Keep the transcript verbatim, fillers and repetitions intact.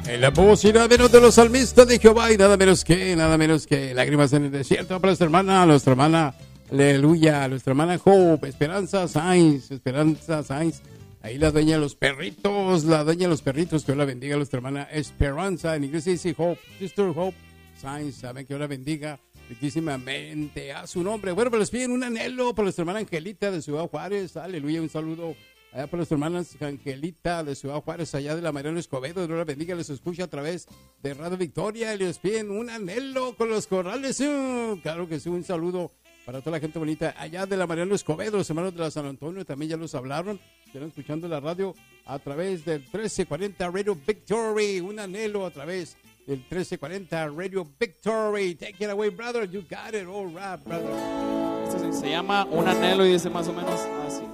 En la voz y nada menos de los salmistas de Jehová y nada menos que, nada menos que lágrimas en el desierto para nuestra hermana, nuestra hermana, aleluya, nuestra hermana Hope, Esperanza Sainz, Esperanza Sainz, ahí la dueña de los perritos, la dueña de los perritos, que Dios la bendiga, nuestra hermana Esperanza, en inglés se dice Hope, Sister Hope Sainz, saben que Dios la bendiga riquísimamente a su nombre. Bueno, pues les piden un anhelo para nuestra hermana Angelita de Ciudad Juárez, aleluya, un saludo allá para nuestra hermana Angelita de Ciudad Juárez, allá de la Mariano Escobedo, Dios la bendiga, les escucha a través de Radio Victoria y les piden un anhelo con los corrales. Uh, claro que sí, un saludo para toda la gente bonita allá de la Mariano Escobedo, los hermanos de la San Antonio también ya los hablaron, están escuchando la radio a través del trece cuarenta Radio Victory, un anhelo a través del trece cuarenta Radio Victory. Take it away, brother, you got it, all right, brother. Esto se, se llama Un Anhelo y dice más o menos así.